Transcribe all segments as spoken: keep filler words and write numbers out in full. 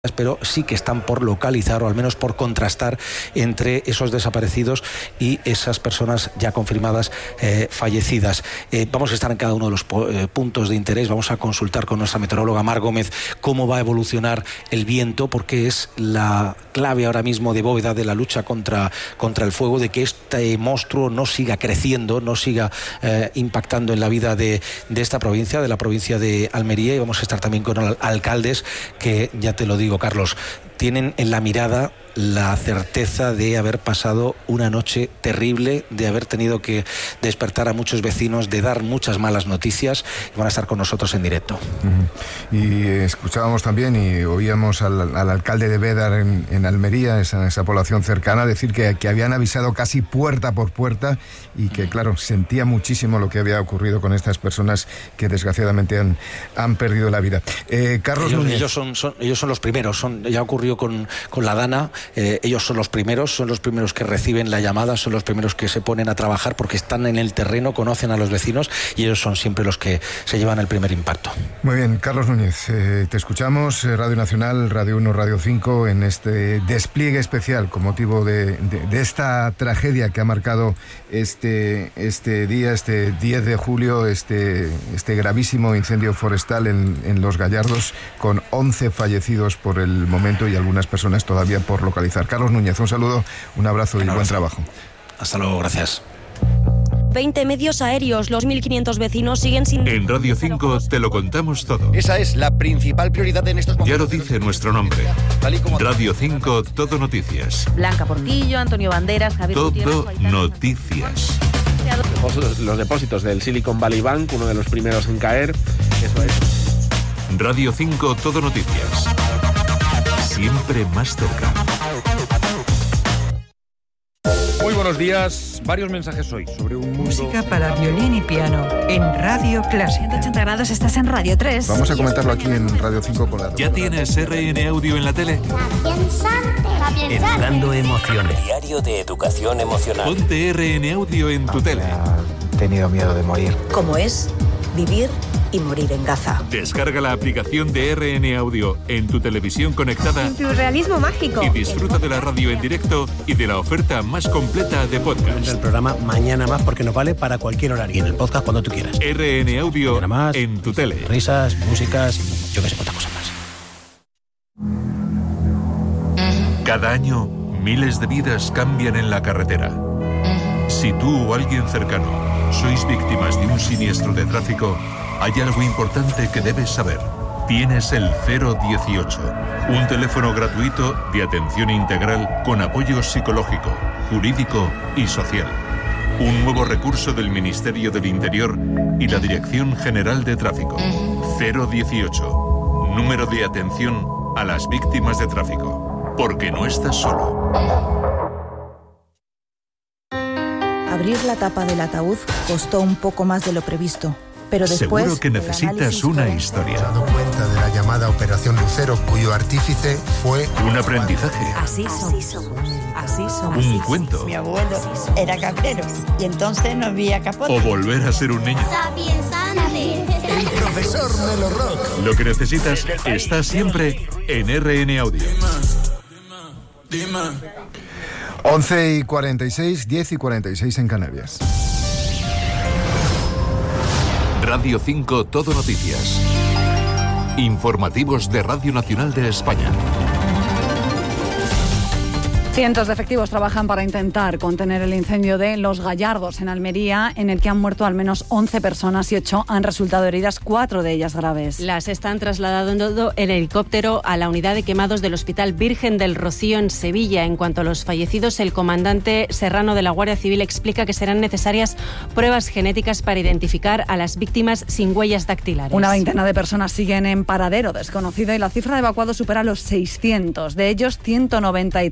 pero sí que están por localizar o al menos por contrastar entre esos desaparecidos y esas personas ya confirmadas eh, fallecidas. Eh, vamos a estar en cada uno de los eh, puntos de interés, vamos a consultar con nuestra meteoróloga Mar Gómez cómo va a evolucionar el viento, porque es la clave ahora mismo de bóveda de la lucha contra, contra el fuego, de que este monstruo no siga creciendo, no siga eh, impactando en la vida de, de esta provincia, de la provincia de Almería, y vamos a estar también con al- alcaldes que, ya te lo digo, Carlos, tienen en la mirada la certeza de haber pasado una noche terrible, de haber tenido que despertar a muchos vecinos, de dar muchas malas noticias, y van a estar con nosotros en directo. Uh-huh. Y escuchábamos también y oíamos al, al alcalde de Bédar en, en Almería, esa, esa población cercana, decir que, que habían avisado casi puerta por puerta y que, claro, sentía muchísimo lo que había ocurrido con estas personas que desgraciadamente han, han perdido la vida. Eh, Carlos ellos, Núñez. Ellos son, son, ellos son los primeros, son, ya ocurrió con, con la Dana. Eh, ellos son los primeros, son los primeros que reciben la llamada, son los primeros que se ponen a trabajar porque están en el terreno, conocen a los vecinos, y ellos son siempre los que se llevan el primer impacto. Muy bien, Carlos Núñez, eh, te escuchamos, eh, Radio Nacional, Radio uno, Radio cinco, en este despliegue especial con motivo de, de, de esta tragedia que ha marcado este, este día, este diez de julio, este, este gravísimo incendio forestal en, en Los Gallardos, con once fallecidos por el momento y algunas personas todavía por localizar. Carlos Núñez, un saludo, un abrazo y buen trabajo. Hasta luego, gracias. veinte medios aéreos, los mil quinientos vecinos siguen sin... En Radio cinco te lo contamos todo. Esa es la principal prioridad en estos momentos. Ya lo dice nuestro nombre. Radio cinco, Todo Noticias. Blanca Portillo, Antonio Banderas, Javier Todo Noticias. Los, los depósitos del Silicon Valley Bank, uno de los primeros en caer. Eso es. Radio cinco, Todo Noticias. Siempre más cerca. Muy buenos días. Varios mensajes hoy sobre un mundo... Música para violín y piano en Radio Clásica. ciento ochenta grados, estás en Radio tres. Vamos a comentarlo aquí en Radio cinco con la... ¿Ya tienes R N Audio en la tele? Educando emociones. Diario de educación emocional. Ponte R N Audio en tu tele. He tenido miedo de morir. ¿Cómo es vivir y morir en Gaza? Descarga la aplicación de R N Audio en tu televisión conectada. En tu realismo mágico. Y disfruta de la radio en directo y de la oferta más completa de podcast. El programa Mañana Más, porque nos vale para cualquier horario. Y en el podcast cuando tú quieras. R N Audio más, en tu tele. Risas, músicas y yo que sé cuántas cosas más. Cada año, miles de vidas cambian en la carretera. Si tú o alguien cercano sois víctimas de un siniestro de tráfico, hay algo importante que debes saber. Tienes el cero dieciocho, un teléfono gratuito de atención integral con apoyo psicológico, jurídico y social. Un nuevo recurso del Ministerio del Interior y la Dirección General de Tráfico. cero dieciocho, número de atención a las víctimas de tráfico. Porque no estás solo. Abrir la tapa del ataúd costó un poco más de lo previsto, pero después... Seguro que necesitas una historia. Me he dado cuenta de la llamada Operación Lucero, cuyo artífice fue... Un aprendizaje. Así somos. Así somos. Un cuento. Mi abuelo era cabrero y entonces no había capote. O volver a ser un niño. El profesor Melo Rock. Lo que necesitas está siempre en R N Audio. once y cuarenta y seis, diez y cuarenta y seis en Canarias. Radio cinco, Todo Noticias. Informativos de Radio Nacional de España. Cientos de efectivos trabajan para intentar contener el incendio de Los Gallardos en Almería, en el que han muerto al menos once personas y ocho han resultado heridas, cuatro de ellas graves. Las están trasladando en helicóptero a la unidad de quemados del Hospital Virgen del Rocío en Sevilla. En cuanto a los fallecidos, el comandante serrano de la Guardia Civil explica que serán necesarias pruebas genéticas para identificar a las víctimas sin huellas dactilares. Una veintena de personas siguen en paradero desconocido y la cifra de evacuados supera los seiscientos. De ellos, ciento noventa y tres han sido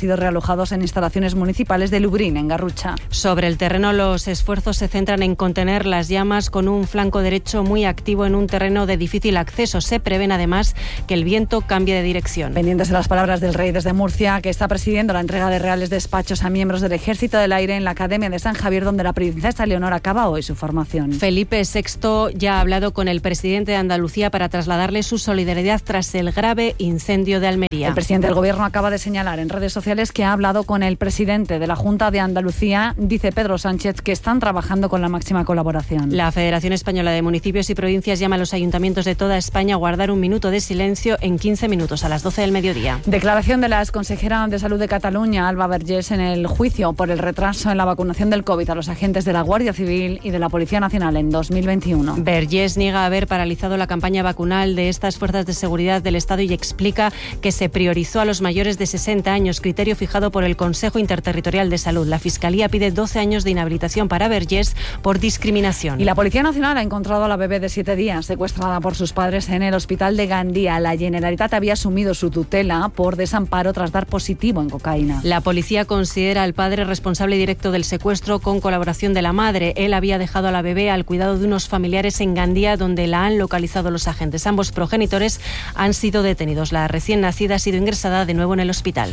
sido realojados en instalaciones municipales de Lubrín, en Garrucha. Sobre el terreno, los esfuerzos se centran en contener las llamas con un flanco derecho muy activo en un terreno de difícil acceso. Se prevén además que el viento cambie de dirección. Pendientes de las palabras del rey desde Murcia, que está presidiendo la entrega de reales despachos a miembros del Ejército del Aire en la Academia de San Javier, donde la princesa Leonor acaba hoy su formación. Felipe sexto ya ha hablado con el presidente de Andalucía para trasladarle su solidaridad tras el grave incendio de Almería. El presidente del Gobierno acaba de señalar en redes sociales que ha hablado con el presidente de la Junta de Andalucía, dice Pedro Sánchez, que están trabajando con la máxima colaboración. La Federación Española de Municipios y Provincias llama a los ayuntamientos de toda España a guardar un minuto de silencio en quince minutos a las doce del mediodía. Declaración de la exconsejera de Salud de Cataluña, Alba Vergés, en el juicio por el retraso en la vacunación del COVID a los agentes de la Guardia Civil y de la Policía Nacional en dos mil veintiuno. Vergés niega haber paralizado la campaña vacunal de estas fuerzas de seguridad del Estado y explica que se priorizó a los mayores de sesenta años, criterio fijado por el Consejo Interterritorial de Salud. La Fiscalía pide doce años de inhabilitación para Vergés por discriminación. Y la Policía Nacional ha encontrado a la bebé de siete días secuestrada por sus padres en el hospital de Gandía. La Generalitat había asumido su tutela por desamparo tras dar positivo en cocaína. La policía considera al padre responsable directo del secuestro con colaboración de la madre. Él había dejado a la bebé al cuidado de unos familiares en Gandía, donde la han localizado los agentes. Ambos progenitores han sido detenidos. La recién nacida ha sido ingresada de nuevo en el hospital.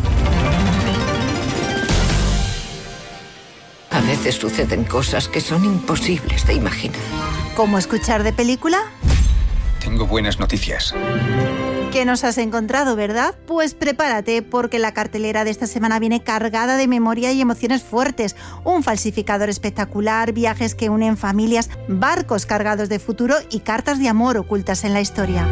A veces suceden cosas que son imposibles de imaginar. ¿Cómo escuchar de película? Tengo buenas noticias. ¿Qué nos has encontrado, verdad? Pues prepárate, porque la cartelera de esta semana viene cargada de memoria y emociones fuertes. Un falsificador espectacular, viajes que unen familias, barcos cargados de futuro y cartas de amor ocultas en la historia.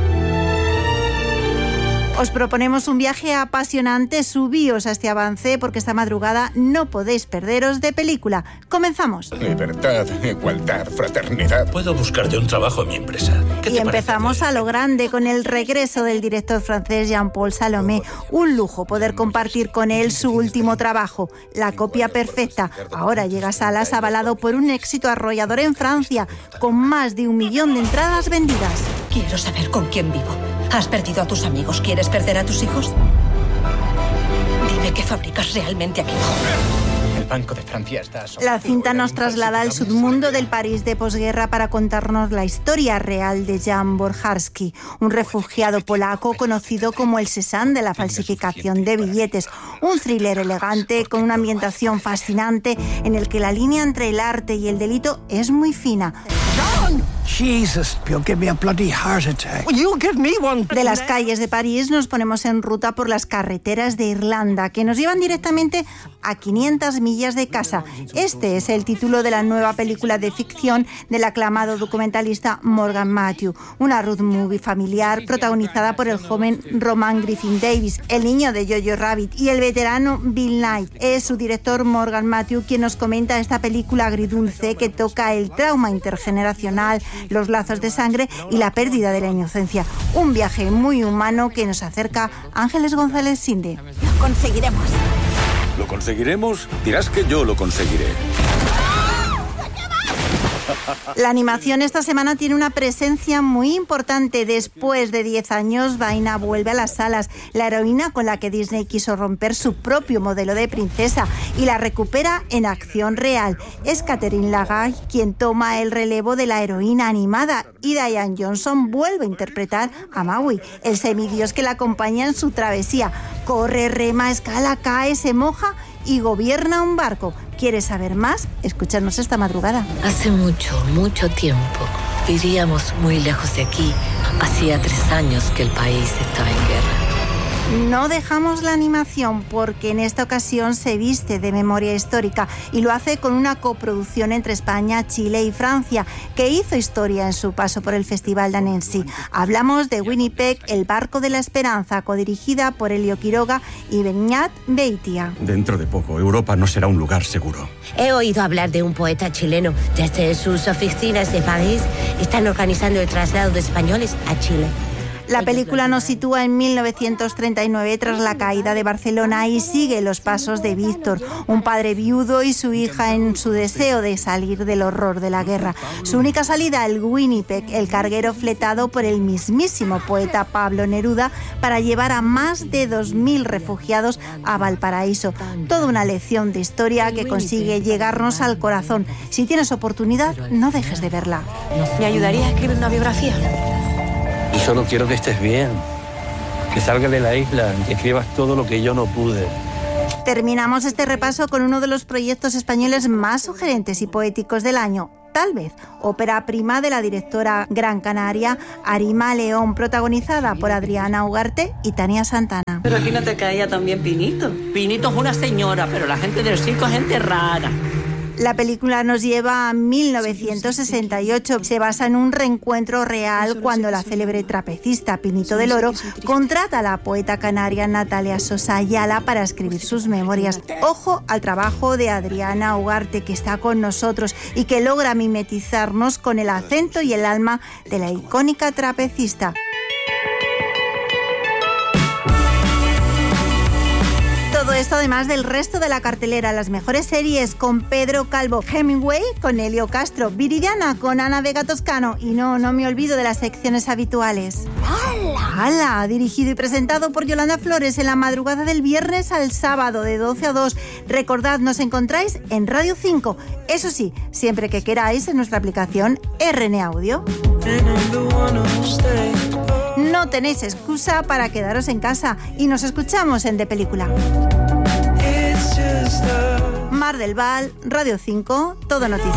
Os proponemos un viaje apasionante, subíos a este avance porque esta madrugada no podéis perderos de película. ¡Comenzamos! Libertad, igualdad, fraternidad. Puedo buscarte un trabajo en mi empresa. Y empezamos a lo grande con el regreso del director francés Jean-Paul Salomé. Un lujo poder compartir con él su último trabajo, La copia perfecta. Ahora llega a salas avalado por un éxito arrollador en Francia, con más de un millón de entradas vendidas. Quiero saber con quién vivo. ¿Has perdido a tus amigos? ¿Quieres perder a tus hijos? Dime qué fabricas realmente aquí. El Banco de Francia está... La cinta nos traslada al submundo del París de posguerra para contarnos la historia real de Jan Borcharski, un refugiado polaco conocido como el Cézanne de la falsificación de billetes. Un thriller elegante con una ambientación fascinante en el que la línea entre el arte y el delito es muy fina. John! Jesus, you'll give me a bloody heart attack. You'll give me one. De las calles de París nos ponemos en ruta por las carreteras de Irlanda, que nos llevan directamente a quinientas millas de casa. Este es el título de la nueva película de ficción del aclamado documentalista Morgan Matthew, una road movie familiar protagonizada por el joven Roman Griffin Davis, el niño de Jojo Rabbit, y el veterano Bill Knight. Es su director Morgan Matthew quien nos comenta esta película agridulce que toca el trauma intergeneracional, los lazos de sangre y la pérdida de la inocencia. Un viaje muy humano que nos acerca a Ángeles González Sinde. Lo conseguiremos. ¿Lo conseguiremos? Dirás que yo lo conseguiré. La animación esta semana tiene una presencia muy importante. Después de diez años, Vaina vuelve a las salas. La heroína con la que Disney quiso romper su propio modelo de princesa y la recupera en acción real. Es Catherine Lagay quien toma el relevo de la heroína animada y Diane Johnson vuelve a interpretar a Maui, el semidios que la acompaña en su travesía. Corre, rema, escala, cae, se moja y gobierna un barco. ¿Quieres saber más? Escúchanos esta madrugada. Hace mucho, mucho tiempo vivíamos muy lejos de aquí. Hacía tres años que el país estaba en guerra. No dejamos la animación porque en esta ocasión se viste de memoria histórica y lo hace con una coproducción entre España, Chile y Francia que hizo historia en su paso por el Festival de Annecy. Hablamos de Winnipeg, el barco de la esperanza, codirigida por Elio Quiroga y Beñat Beitia. Dentro de poco, Europa no será un lugar seguro. He oído hablar de un poeta chileno. Desde sus oficinas de París están organizando el traslado de españoles a Chile. La película nos sitúa en mil novecientos treinta y nueve tras la caída de Barcelona y sigue los pasos de Víctor, un padre viudo y su hija en su deseo de salir del horror de la guerra. Su única salida, el Winnipeg, el carguero fletado por el mismísimo poeta Pablo Neruda para llevar a más de dos mil refugiados a Valparaíso. Toda una lección de historia que consigue llegarnos al corazón. Si tienes oportunidad, no dejes de verla. ¿Me ayudaría a escribir una biografía? Y solo quiero que estés bien, que salgas de la isla, que escribas todo lo que yo no pude. Terminamos este repaso con uno de los proyectos españoles más sugerentes y poéticos del año. Tal vez, ópera prima de la directora gran canaria Arima León, protagonizada por Adriana Ugarte y Tania Santana. Pero aquí no te caía también Pinito. Pinito es una señora, pero la gente del circo es gente rara. La película nos lleva a mil novecientos sesenta y ocho. Se basa en un reencuentro real cuando la célebre trapecista Pinito del Oro contrata a la poeta canaria Natalia Sosa Ayala para escribir sus memorias. Ojo al trabajo de Adriana Ugarte, que está con nosotros y que logra mimetizarnos con el acento y el alma de la icónica trapecista. Todo esto además del resto de la cartelera, las mejores series con Pedro Calvo, Hemingway con Helio Castro, Viridiana con Ana Vega Toscano y no, no me olvido de las secciones habituales. ¡Hala! ¡Hala! Dirigido y presentado por Yolanda Flores en la madrugada del viernes al sábado de doce a dos. Recordad, nos encontráis en Radio cinco. Eso sí, siempre que queráis en nuestra aplicación R N Audio. No tenéis excusa para quedaros en casa y nos escuchamos en De Película. Mar del Val, Radio cinco, Todo Noticias.